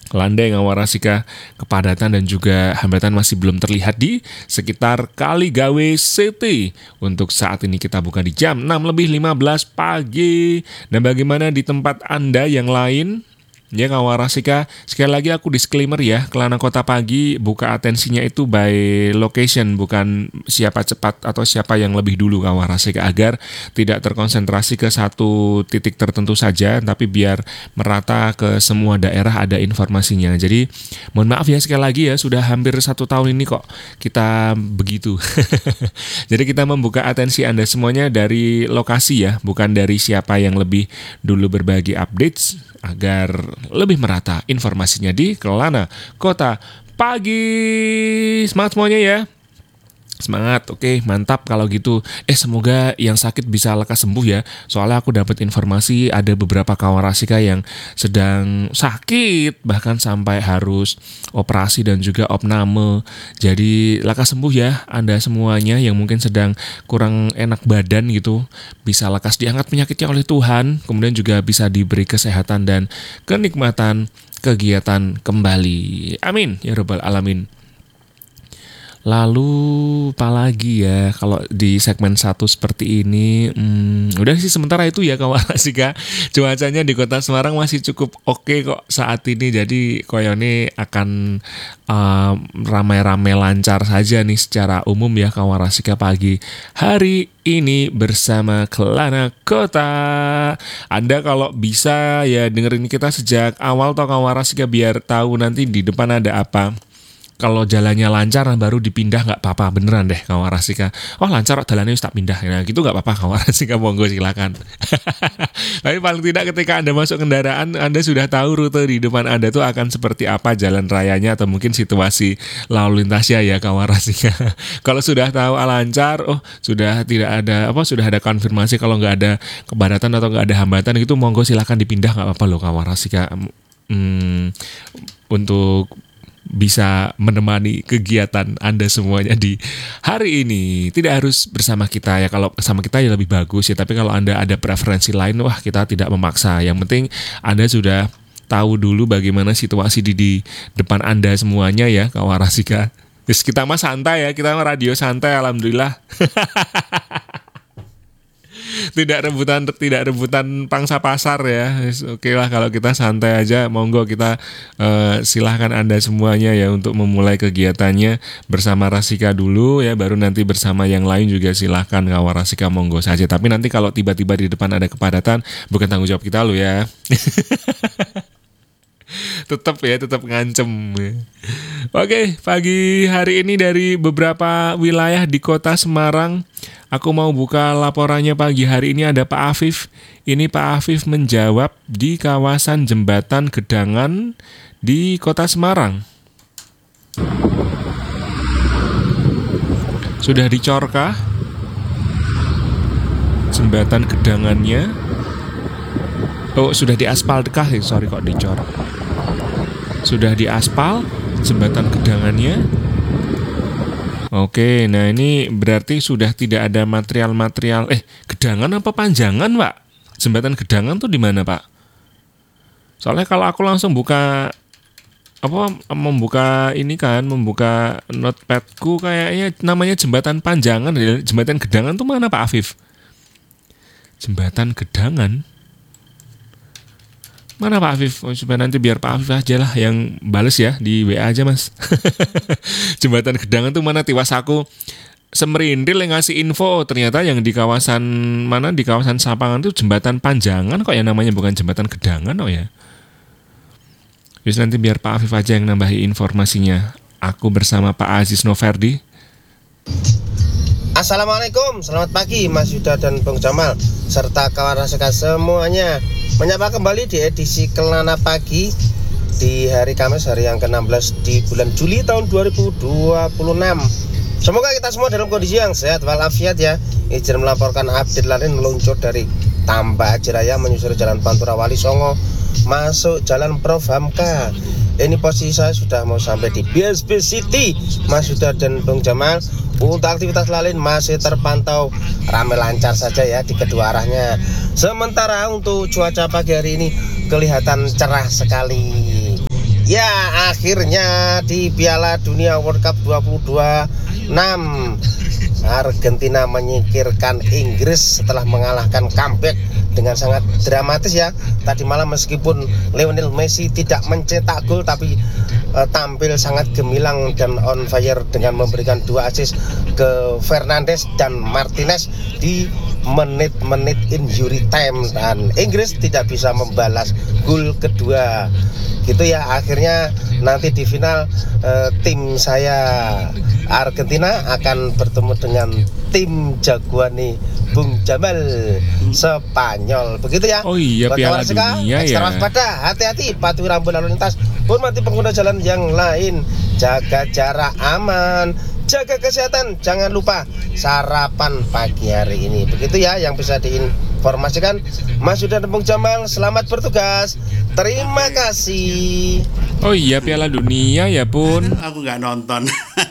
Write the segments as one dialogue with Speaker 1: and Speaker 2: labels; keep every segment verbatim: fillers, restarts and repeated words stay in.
Speaker 1: landai ngawarasika kepadatan dan juga hambatan masih belum terlihat di sekitar Kaligawe City. Untuk saat ini kita buka di jam enam lebih lima belas pagi. Dan bagaimana di tempat Anda yang lain? Ya ngawarasika, sekali lagi aku disclaimer ya, Kelana Kota Pagi buka atensinya itu by location, bukan siapa cepat atau siapa yang lebih dulu ngawarasika, agar tidak terkonsentrasi ke satu titik tertentu saja, tapi biar merata ke semua daerah ada informasinya. Jadi mohon maaf ya sekali lagi ya, sudah hampir satu tahun ini kok kita begitu. Jadi kita membuka atensi Anda semuanya dari lokasi ya, bukan dari siapa yang lebih dulu berbagi updates, agar lebih merata informasinya di Kelana Kota Pagi. Semangat semuanya ya. Semangat, oke, mantap kalau gitu. Eh semoga yang sakit bisa lekas sembuh ya. Soalnya aku dapat informasi ada beberapa kawarasika yang sedang sakit, bahkan sampai harus operasi dan juga opname. Jadi lekas sembuh ya Anda semuanya yang mungkin sedang kurang enak badan gitu. Bisa lekas diangkat penyakitnya oleh Tuhan, kemudian juga bisa diberi kesehatan dan kenikmatan kegiatan kembali. Amin ya rabbal alamin. Lalu apa lagi ya kalau di segmen satu seperti ini, hmm, udah sih sementara itu ya kawarasika. Cuacanya di Kota Semarang masih cukup oke kok saat ini, jadi koyone akan uh, ramai-ramai lancar saja nih secara umum ya kawarasika pagi hari ini bersama Kelana Kota. Anda kalau bisa ya dengerin kita sejak awal toh kawarasika biar tahu nanti di depan ada apa. Kalau jalannya lancar baru dipindah nggak apa-apa, beneran deh kawarasika. Oh lancar jalannya tak pindah, nah gitu nggak apa-apa kawarasika, monggo silakan. Tapi paling tidak ketika Anda masuk kendaraan, Anda sudah tahu rute di depan Anda tuh akan seperti apa jalan rayanya atau mungkin situasi lalu lintasnya ya kawarasika. Kalau sudah tahu lancar, oh sudah tidak ada apa sudah ada konfirmasi kalau nggak ada kepadatan atau nggak ada hambatan gitu, monggo silakan dipindah nggak apa-apa loh kawarasika. Hmm, untuk bisa menemani kegiatan Anda semuanya di hari ini. Tidak harus bersama kita ya, kalau bersama kita ya lebih bagus ya, tapi kalau Anda ada preferensi lain, wah kita tidak memaksa. Yang penting Anda sudah tahu dulu bagaimana situasi di, di depan Anda semuanya ya kawarasika. Terus kita mah santai ya, kita mah radio santai alhamdulillah. Tidak rebutan tidak rebutan pangsa pasar ya. Oke lah kalau kita santai aja, monggo kita uh, silahkan Anda semuanya ya untuk memulai kegiatannya bersama Rasika dulu ya, baru nanti bersama yang lain juga silahkan kawarasika monggo saja. Tapi nanti kalau tiba-tiba di depan ada kepadatan, bukan tanggung jawab kita lo ya. Tetap ya, tetap ngancem. Oke, pagi hari ini dari beberapa wilayah di Kota Semarang, aku mau buka laporannya pagi hari ini. Ada Pak Afif. Ini Pak Afif menjawab di kawasan Jembatan Gedangan di Kota Semarang. Sudah dicorkah jembatan gedangannya? Oh, sudah diaspal dekah, sorry kok dicor. Sudah diaspal jembatan gedangannya. Oke, nah ini berarti sudah tidak ada material-material. Eh, gedangan apa panjangan, Pak? Jembatan gedangan tuh di mana, Pak? Soalnya kalau aku langsung buka apa membuka ini kan, membuka notepadku kayaknya namanya jembatan panjangan. Jembatan gedangan tuh mana, Pak Afif? Jembatan gedangan. Mana Pak Afif? Oh, supaya nanti biar Pak Afif aja lah yang bales ya, di W A aja mas. Jembatan gedangan tuh mana, tiwas aku semerindil yang ngasih info. Ternyata yang di kawasan mana, di kawasan Sapangan tuh jembatan panjangan kok ya namanya, bukan jembatan gedangan oh ya. Terus nanti biar Pak Afif aja yang nambahi informasinya. Aku bersama Pak Aziz Noverdi.
Speaker 2: Assalamualaikum, selamat pagi Mas Yuda dan Bung Jamal serta kawan Rasika semuanya. Menyapa kembali di edisi Kelana Pagi di hari Kamis, hari yang ke enam belas di bulan Juli tahun dua ribu dua puluh enam. Semoga kita semua dalam kondisi yang sehat walafiat ya. Izin melaporkan update lain meluncur dari Tambak Jiraya menyusuri Jalan Pantura Wali Songo masuk Jalan Prof Hamka. Ini posisi saya sudah mau sampai di B S B City, Mas Yuda dan Bung Jamal. Untuk aktivitas lain masih terpantau ramai lancar saja ya di kedua arahnya. Sementara untuk cuaca pagi hari ini kelihatan cerah sekali. Ya, akhirnya di Piala Dunia World Cup dua ribu dua puluh enam Argentina menyingkirkan Inggris setelah mengalahkan comeback dengan sangat dramatis ya. Tadi malam meskipun Lionel Messi tidak mencetak gol, tapi uh, tampil sangat gemilang dan on fire dengan memberikan dua assist ke Fernandes dan Martinez di menit-menit injury time, dan Inggris tidak bisa membalas gol kedua. Gitu ya, akhirnya nanti di final uh, tim saya Argentina akan bertemu dengan tim jagoan nih Bung Jamal Spanyol. Begitu ya.
Speaker 1: Oh iya, Piala
Speaker 2: Dunia ya. Ekstra waspada, hati-hati, patuhi rambu lalu lintas, hormati pengguna jalan yang lain, jaga jarak aman, jaga kesehatan, jangan lupa sarapan pagi hari ini. Begitu ya yang bisa diinformasikan Mas Yuda dan Bung Jamal. Selamat bertugas. Terima kasih.
Speaker 1: Oh iya, Piala Dunia ya Pun.
Speaker 3: Aku nggak nonton.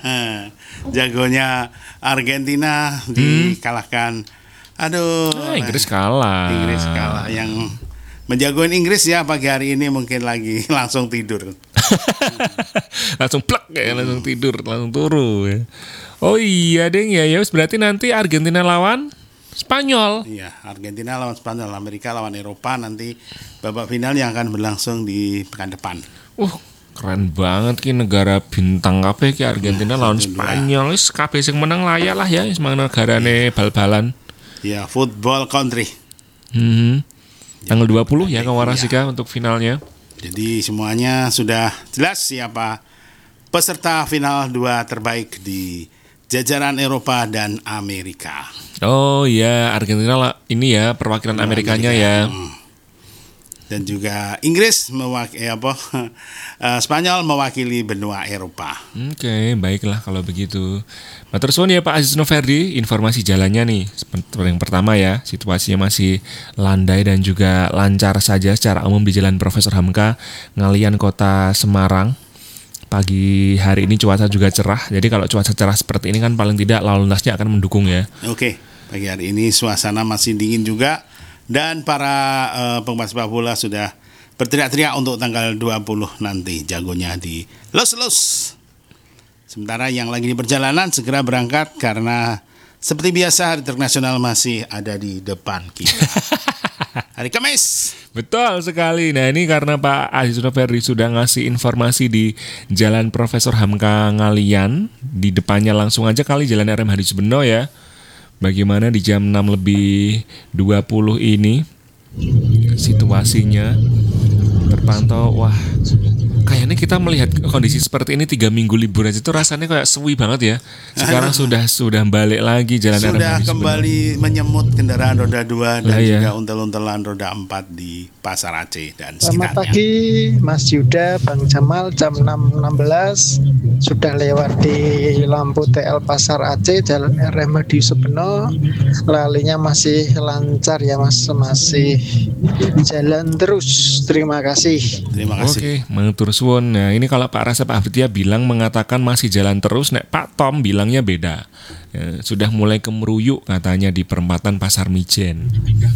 Speaker 3: Jagonya Argentina dikalahkan. Aduh.
Speaker 1: Ah, Inggris kalah.
Speaker 3: Inggris kalah. Yang menjagoin Inggris ya pagi hari ini mungkin lagi langsung tidur.
Speaker 1: Langsung plek ya, langsung tidur, langsung turu ya. Oh iya deng ya, ya berarti nanti Argentina lawan Spanyol.
Speaker 3: Iya, Argentina lawan Spanyol, Amerika lawan Eropa nanti babak final yang akan berlangsung di pekan depan.
Speaker 1: Uh, keren banget ki negara bintang kabeh ki Argentina nah, lawan Spanyol. Wis kabeh sing menang layak lah ya, wis negarane bal-balan.
Speaker 3: Ya, football country.
Speaker 1: Hmm. Tanggal dua puluh ya Kawarasika ya. Untuk finalnya.
Speaker 3: Jadi semuanya sudah jelas siapa peserta final dua terbaik di jajaran Eropa dan Amerika.
Speaker 1: Oh iya, Argentina lah ini ya perwakilan nah, Amerikanya Amerika. Ya.
Speaker 3: Dan juga Inggris mewakili apa? uh, Spanyol mewakili benua Eropa.
Speaker 1: Oke, okay, baiklah kalau begitu. Nah, terus ya Pak Aziz Noverdi, informasi jalannya nih. Yang pertama ya, situasinya masih landai dan juga lancar saja secara umum di Jalan Profesor Hamka, Ngalian Kota Semarang. Pagi hari ini cuaca juga cerah. Jadi kalau cuaca cerah seperti ini kan paling tidak lalu lintasnya akan mendukung ya.
Speaker 3: Oke, pagi hari ini suasana masih dingin juga. Dan para uh, penggemar sepak bola sudah berteriak-teriak untuk tanggal dua puluh nanti jagonya di Los Los. Sementara yang lagi di perjalanan segera berangkat karena seperti biasa hari internasional masih ada di depan kita. Hari Kamis.
Speaker 1: Betul sekali. Nah ini karena Pak Aziz Noverdi sudah ngasih informasi di Jalan Profesor Hamka Ngalian. Di depannya langsung aja kali Jalan R M Hadi Subeno ya. Bagaimana di jam enam lebih dua puluh ini situasinya terpantau. Wah, kayaknya kita melihat kondisi seperti ini tiga minggu liburan itu rasanya kayak sewi banget ya. Sekarang Aduh. sudah sudah balik lagi Jalan R M
Speaker 3: Sudah kembali sebenarnya. Menyemut kendaraan roda dua dan
Speaker 1: lah,
Speaker 3: juga
Speaker 1: ya.
Speaker 3: untel-untelan roda empat di Pasar Aceh dan
Speaker 4: sekitarnya. Selamat pagi Mas Yuda, Bang Jamal. Jam enam enam belas sudah lewat di lampu T L Pasar Aceh, Jalan R M Hadi Subeno. Lalinya masih lancar ya Mas, masih jalan terus. Terima kasih.
Speaker 3: Terima kasih.
Speaker 1: Oke, mengatur suwun. Nah, ini kalau Pak Rasa Pak Afridia bilang mengatakan masih jalan terus, nek Pak Tom bilangnya beda. Ya, sudah mulai kemeruyuk katanya di perempatan Pasar Mijen.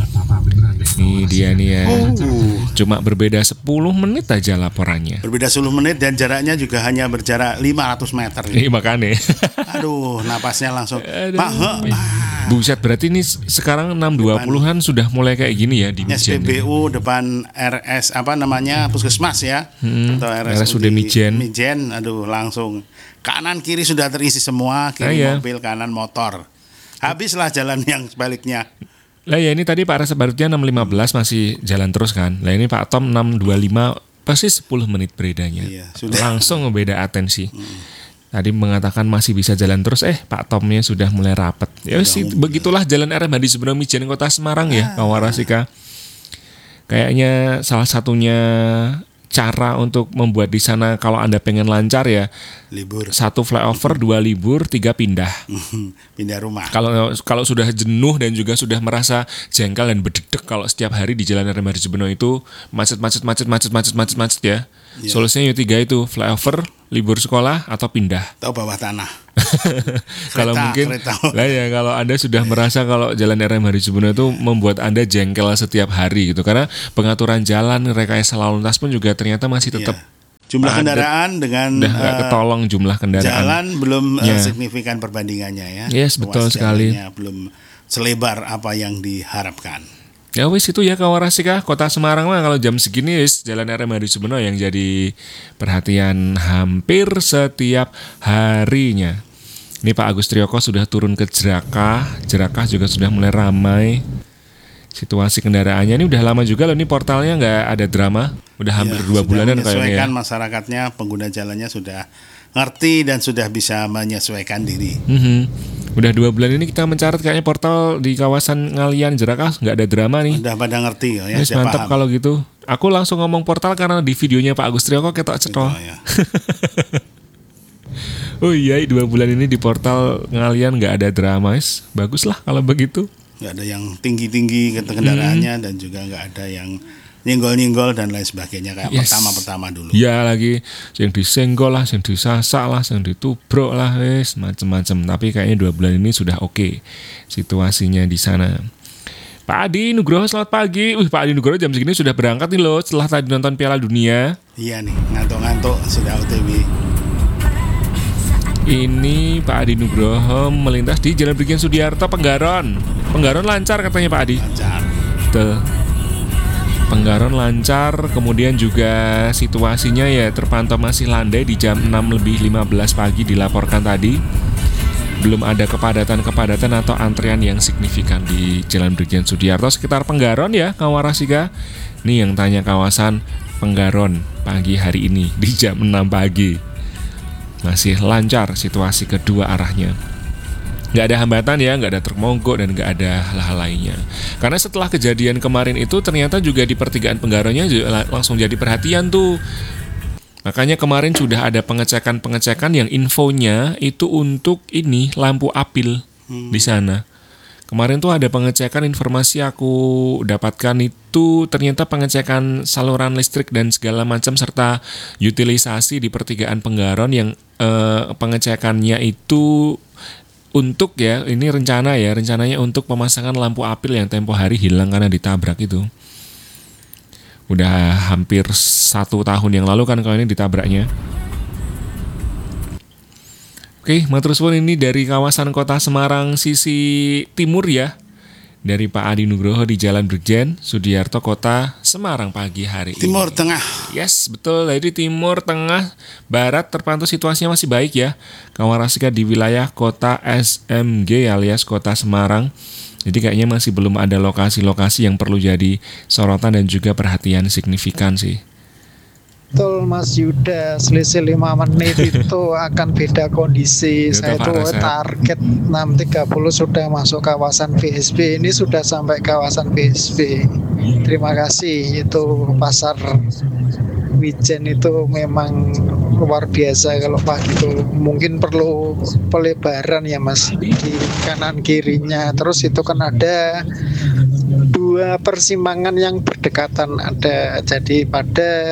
Speaker 1: Ini dia nih ya.
Speaker 3: Oh.
Speaker 1: Cuma berbeda sepuluh menit aja laporannya.
Speaker 3: Berbeda sepuluh menit dan jaraknya juga hanya berjarak lima ratus meter.
Speaker 1: Iya makanya.
Speaker 3: Aduh, napasnya langsung.
Speaker 1: Aduh.
Speaker 3: Pak,
Speaker 1: buset, berarti ini sekarang enam dua puluhan sudah mulai kayak gini ya di Mijen.
Speaker 3: S P B U depan R S apa namanya Puskesmas ya.
Speaker 1: Hmm,
Speaker 3: atau
Speaker 1: R S U D Mijen.
Speaker 3: Mijen, aduh langsung kanan kiri sudah terisi semua, kiri ah, mobil, ya. Kanan motor. Habislah jalan yang sebaliknya.
Speaker 1: Lah ya ini tadi Pak Rasa Barutnya enam lima belas masih jalan terus kan. Lah ini Pak Tom enam dua lima pasti sepuluh menit bedanya.
Speaker 3: Iya, sudah.
Speaker 1: Langsung beda atensi.
Speaker 3: Hmm.
Speaker 1: Tadi mengatakan masih bisa jalan terus, eh Pak Tomnya sudah mulai rapet. Ya sih, begitulah Jalan R M Hadi Subeno Mijen Kota Semarang ya, Pak Warasika. Kayaknya salah satunya cara untuk membuat di sana kalau Anda pengen lancar ya,
Speaker 3: libur.
Speaker 1: Satu flyover, dua libur, tiga pindah.
Speaker 3: Pindah rumah.
Speaker 1: Kalau kalau sudah jenuh dan juga sudah merasa jengkel dan berdedek kalau setiap hari di Jalan R M Hadi Subeno itu macet-macet macet-macet macet-macet macet ya. Ya. Solusinya tiga itu, flyover, libur sekolah atau pindah.
Speaker 3: Atau bawah tanah.
Speaker 1: Kalau mungkin lah ya kalau Anda sudah merasa kalau Jalan R M Hadi Subeno itu membuat Anda jengkel setiap hari gitu karena pengaturan jalan rekayasa lalu lintas pun juga ternyata masih tetap
Speaker 3: yeah. Jumlah
Speaker 1: padat.
Speaker 3: kendaraan dengan
Speaker 1: Udah nggak
Speaker 3: eh,
Speaker 1: ketolong jumlah kendaraan.
Speaker 3: jalan belum eh,
Speaker 1: Ya.
Speaker 3: signifikan perbandingannya ya.
Speaker 1: Yes, betul
Speaker 3: Ruas
Speaker 1: sekali.
Speaker 3: jalannya belum selebar apa yang diharapkan.
Speaker 1: Ya wis itu ya Kawarasika, Kota Semarang mah kalau jam segini wis Jalan R M Hadi Subenno yang jadi perhatian hampir setiap harinya. Ini Pak Agus Trioko sudah turun ke Jerakah, Jerakah juga sudah mulai ramai. Situasi kendaraannya ini udah lama juga loh, ini portalnya nggak ada drama, udah hampir
Speaker 3: Ya,
Speaker 1: dua
Speaker 3: sudah
Speaker 1: bulanan kayaknya ya.
Speaker 3: menyesuaikan masyarakatnya, pengguna jalannya sudah ngerti dan sudah bisa menyesuaikan diri.
Speaker 1: Mhm. Udah dua bulan ini kita mencatat kayaknya portal di kawasan Ngalian Jerakah nggak ada drama nih.
Speaker 3: Udah pada ngerti ya,
Speaker 1: Yes,
Speaker 3: sudah
Speaker 1: mantap
Speaker 3: paham.
Speaker 1: kalau gitu. Aku langsung ngomong portal karena di videonya Pak Agus Trioko ketok cetol.
Speaker 3: Oh, ya.
Speaker 1: Oh iya, dua bulan ini di portal Ngalian nggak ada drama, guys. Bagus lah kalau begitu.
Speaker 3: Nggak ada yang tinggi-tinggi ke kendaraannya
Speaker 1: Hmm.
Speaker 3: dan juga nggak ada yang nyenggol-nyenggol dan lain sebagainya kayak
Speaker 1: Yes.
Speaker 3: pertama-pertama dulu.
Speaker 1: Ya lagi, yang disenggol lah, yang disasak lah, yang ditubruk lah, wes macem-macem. Tapi kayaknya dua bulan ini sudah oke situasinya di sana. Pak Adi Nugroho, selamat pagi. Wih, Pak Adi Nugroho jam segini sudah berangkat nih loh setelah tadi nonton Piala Dunia.
Speaker 3: Iya nih, ngantuk-ngantuk sudah O T W.
Speaker 1: Ini Pak Adi Nugroho melintas di Jalan Brigjen Sudiarto, Penggaron. Penggaron lancar katanya Pak Adi.
Speaker 3: Lancar.
Speaker 1: Betul. Penggaron lancar, kemudian juga situasinya ya terpantau masih landai di jam enam lebih lima belas pagi dilaporkan tadi. Belum ada kepadatan-kepadatan atau antrian yang signifikan di Jalan Brigjen Sudiarto sekitar Penggaron ya, Kawarasika. Nih yang tanya kawasan Penggaron pagi hari ini di jam enam pagi. Masih lancar situasi kedua arahnya. Nggak ada hambatan ya, nggak ada truk mogok dan nggak ada hal-hal lainnya. Karena setelah kejadian kemarin itu ternyata juga di pertigaan Penggaronnya juga langsung jadi perhatian tuh. Makanya kemarin sudah ada pengecekan-pengecekan yang infonya itu untuk ini lampu apil di sana. Kemarin tuh ada pengecekan, informasi aku dapatkan itu ternyata pengecekan saluran listrik dan segala macam serta utilisasi di pertigaan Penggaron yang eh, pengecekannya itu untuk ya ini rencana ya rencananya untuk pemasangan lampu apil yang tempo hari hilang karena ditabrak itu. Udah hampir satu tahun yang lalu kan kalau ini ditabraknya. Oke, matur suwun ini dari kawasan Kota Semarang sisi timur ya. Dari Pak Adi Nugroho di Jalan Brigjen Sudiarto, Kota Semarang pagi hari ini.
Speaker 3: Timur Tengah.
Speaker 1: Yes, betul. Dari timur, tengah, barat terpantau situasinya masih baik ya. Kawarasika di wilayah Kota S M G alias Kota Semarang. Jadi kayaknya masih belum ada lokasi-lokasi yang perlu jadi sorotan dan juga perhatian signifikan sih.
Speaker 4: Betul Mas Yuda, selisih lima menit itu akan beda kondisi.
Speaker 1: Betul,
Speaker 4: Saya
Speaker 1: Pak
Speaker 4: itu
Speaker 1: Resep.
Speaker 4: target enam tiga puluh sudah masuk kawasan B S B. Ini sudah sampai kawasan B S B. Terima kasih. Itu pasar Wijen itu memang luar biasa kalau pagi itu. Mungkin perlu pelebaran ya Mas di kanan kirinya. Terus itu kan ada dua persimpangan yang berdekatan, ada jadi pada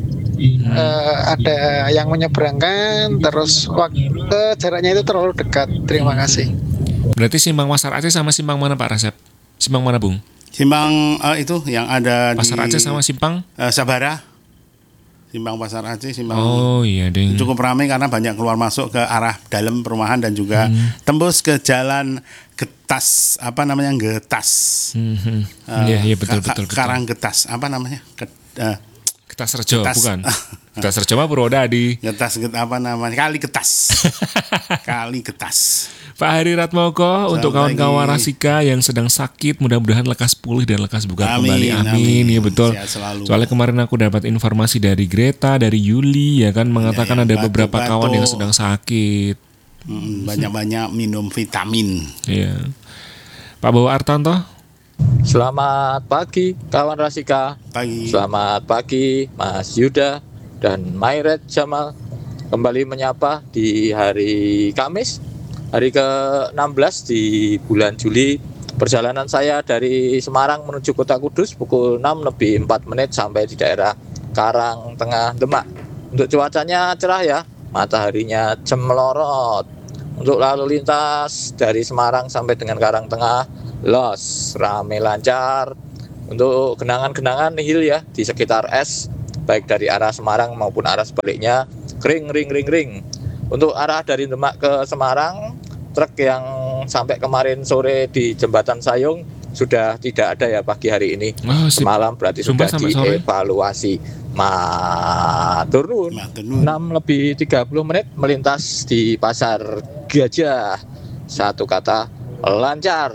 Speaker 4: Uh, ada yang menyeberangkan, terus waktu uh, jaraknya itu terlalu dekat. Terima kasih.
Speaker 1: Berarti simpang Pasar Aceh sama simpang mana Pak Resep? Simpang mana Bung?
Speaker 3: Simpang eh, itu yang ada
Speaker 1: Pasar
Speaker 3: di
Speaker 1: Aceh sama simpang?
Speaker 3: eh, Sabara. Simpang Pasar Aceh, simpang
Speaker 1: Oh iya ding.
Speaker 3: cukup ramai karena banyak keluar masuk ke arah dalam perumahan dan juga
Speaker 1: Hmm.
Speaker 3: tembus ke jalan Getas, apa namanya Getas.
Speaker 1: Hmm,
Speaker 3: Eh,
Speaker 1: Iya iya betul
Speaker 3: Ka-
Speaker 1: betul betul.
Speaker 3: Karang Getas, apa namanya? Ke- eh,
Speaker 1: Getas Rejo
Speaker 3: Getas.
Speaker 1: bukan? Getas Rejo mah Purwodadi.
Speaker 3: Getas, get, apa namanya? Kali Getas. Kali Getas.
Speaker 1: Pak Hari Ratmoko untuk
Speaker 3: Selamat
Speaker 1: kawan-kawan
Speaker 3: pagi.
Speaker 1: Rasika yang sedang sakit mudah-mudahan lekas pulih dan lekas bugar
Speaker 3: Amin,
Speaker 1: kembali. Amin.
Speaker 3: amin.
Speaker 1: Ya betul.
Speaker 3: Sehat selalu.
Speaker 1: Soalnya kemarin aku dapat informasi dari Greta, dari Yuli ya kan mengatakan
Speaker 3: Ya,
Speaker 1: ada
Speaker 3: yang
Speaker 1: beberapa
Speaker 3: batuk-batuk.
Speaker 1: kawan yang sedang sakit.
Speaker 3: Mm, banyak-banyak minum vitamin.
Speaker 1: Iya. Pak Bawa Artanto.
Speaker 5: Selamat pagi kawan Rasika.
Speaker 3: Pagi.
Speaker 5: Selamat pagi Mas Yuda dan Mairet Jamal. Kembali menyapa di hari Kamis, hari ke enam belas di bulan Juli. Perjalanan saya dari Semarang menuju Kota Kudus pukul enam lebih empat menit sampai di daerah Karang Tengah Demak. Untuk cuacanya cerah ya, mataharinya cemelorot. Untuk lalu lintas dari Semarang sampai dengan Karang Tengah los, rame lancar. Untuk genangan-genangan nihil ya di sekitar es baik dari arah Semarang maupun arah sebaliknya kering ring ring ring. Untuk arah dari Demak ke Semarang, truk yang sampai kemarin sore di Jembatan Sayung sudah tidak ada ya pagi hari ini.
Speaker 1: Oh, sip.
Speaker 5: Semalam berarti
Speaker 1: Sumpah
Speaker 5: sudah
Speaker 1: sampai sore?
Speaker 5: dievaluasi. Matur nuwun.
Speaker 3: Matur nuwun.
Speaker 5: enam lebih tiga puluh menit melintas di Pasar Gajah. Satu kata, lancar.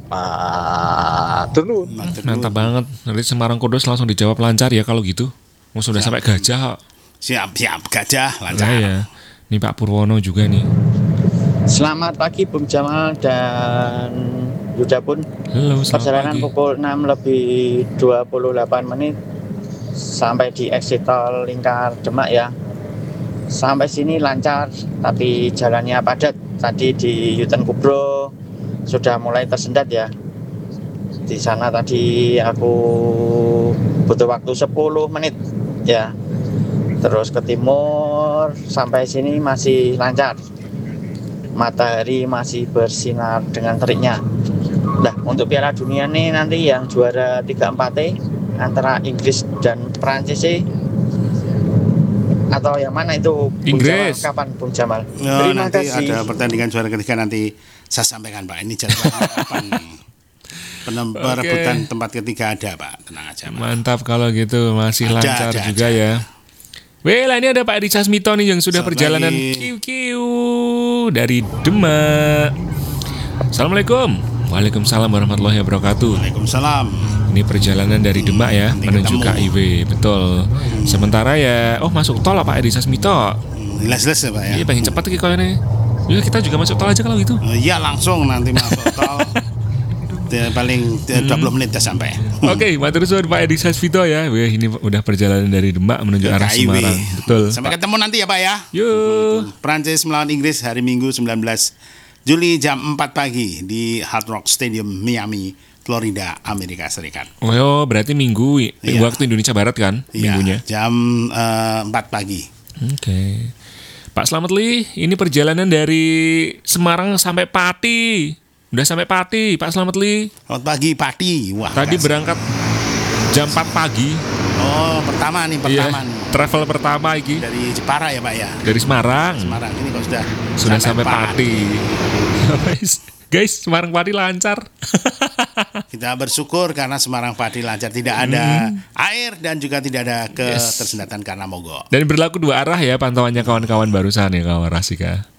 Speaker 5: Matur nuwun.
Speaker 3: Matur nuwun.
Speaker 1: Mantap banget. Nanti Semarang Kudus langsung dijawab lancar ya kalau gitu. Oh, sudah sampai Gajah.
Speaker 3: Siap, siap, gajah
Speaker 1: Lah
Speaker 3: lancar.
Speaker 1: ya. Ini Pak Purwono juga nih.
Speaker 6: Selamat pagi Bung Jamal dan Yuda pun.
Speaker 1: Halo, selamat
Speaker 6: Perjalanan
Speaker 1: pagi.
Speaker 6: pukul enam lebih dua puluh delapan menit sampai di exit tol Lingkar Demak ya. Sampai sini lancar tapi jalannya padat. Tadi di Yuten Kubro sudah mulai tersendat ya. Di sana tadi aku butuh waktu sepuluh menit ya. Terus ke timur sampai sini masih lancar. Matahari masih bersinar dengan teriknya. Nah, untuk Piala Dunia nih nanti yang juara tiga empat T antara Inggris dan Prancis sih atau yang mana itu Bung
Speaker 1: Inggris.
Speaker 6: Jamal? Kapan Bung Jamal?
Speaker 3: Oh,
Speaker 6: Terima
Speaker 3: nanti
Speaker 6: kasih.
Speaker 3: ada pertandingan juara ketiga nanti saya sampaikan Pak. Ini jadwalnya kapan nih? Penem-
Speaker 1: Oke.
Speaker 3: Perebutan tempat ketiga ada Pak. Tenang aja Pak.
Speaker 1: Mantap kalau gitu, masih
Speaker 3: Ada,
Speaker 1: lancar
Speaker 3: ada,
Speaker 1: juga
Speaker 3: ada.
Speaker 1: ya. Weh, lah ini ada Pak Edi Casmito nih yang sudah
Speaker 3: Selamat
Speaker 1: perjalanan
Speaker 3: pagi.
Speaker 1: kiu-kiu dari Demak. Assalamualaikum. Waalaikumsalam warahmatullahi wabarakatuh.
Speaker 3: Waalaikumsalam.
Speaker 1: Ini perjalanan dari Demak ya
Speaker 3: nanti
Speaker 1: menuju
Speaker 3: ketemu.
Speaker 1: K I W, betul. Sementara ya, oh masuk tol lah Pak Edi Casmito.
Speaker 3: Hmm, Jelas-jelas ya Pak ya.
Speaker 1: Iya, pengen cepat ki kalau ini. Ya kita juga masuk tol aja kalau gitu.
Speaker 3: Oh, iya langsung nanti masuk tol. Dia paling dia dua puluh menit dah sampai.
Speaker 1: Oke, matur suwun Pak Edi Casmito ya. Weh, ini udah perjalanan dari Demak menuju
Speaker 3: Ke
Speaker 1: arah
Speaker 3: K I W.
Speaker 1: Semarang. Betul.
Speaker 3: Sampai ketemu nanti ya Pak ya.
Speaker 1: Yuk.
Speaker 3: Prancis melawan Inggris hari Minggu sembilan belas Juli jam empat pagi di Hard Rock Stadium Miami, Florida, Amerika Serikat.
Speaker 1: Oh, berarti minggu
Speaker 3: Iya.
Speaker 1: waktu Indonesia Barat kan
Speaker 3: Iya,
Speaker 1: minggunya.
Speaker 3: jam eh, empat pagi.
Speaker 1: Oke. Pak Slamet Li, ini perjalanan dari Semarang sampai Pati. Udah sampai Pati, Pak Slamet Li.
Speaker 3: Selamat pagi Pati. Wah,
Speaker 1: Tadi
Speaker 3: kasih.
Speaker 1: berangkat jam empat pagi.
Speaker 3: Oh, pertama nih, pertama
Speaker 1: Iya,
Speaker 3: nih.
Speaker 1: travel pertama iki
Speaker 3: Dari Jepara ya Pak ya.
Speaker 1: dari Semarang.
Speaker 3: Semarang ini kok sudah
Speaker 1: Sudah sampai, Pati. Guys, Semarang Pati lancar.
Speaker 3: Kita bersyukur karena Semarang Pati lancar, tidak ada air dan juga tidak ada ketersendatan karena mogok.
Speaker 1: Dan berlaku dua arah ya pantauannya kawan-kawan barusan ya kawan Rasika.